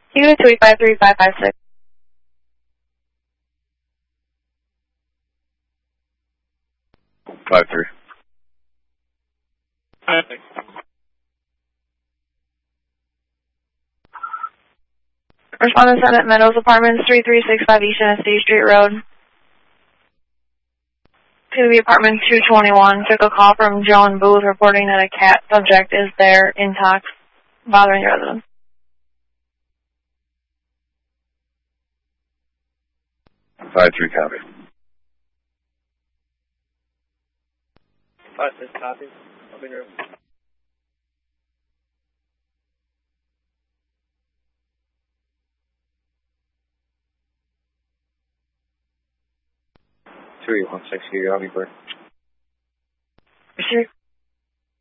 Q2853556. 53. Respondent Senate Meadows Apartments, 3365 East Tennessee Street Road. To the apartment 221, took a call from Joan Booth reporting that a cat subject is there in tox, bothering the residents. 53 copy. 56 copy. I'll be in room. Three 160, I'll be bird. Sure.